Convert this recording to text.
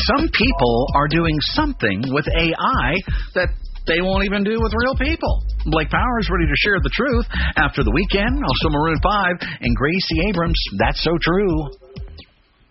Some people are doing something with AI that they won't even do with real people. Blake Powers ready to share the truth after the weekend. Also Maroon 5 and Gracie Abrams. That's so true.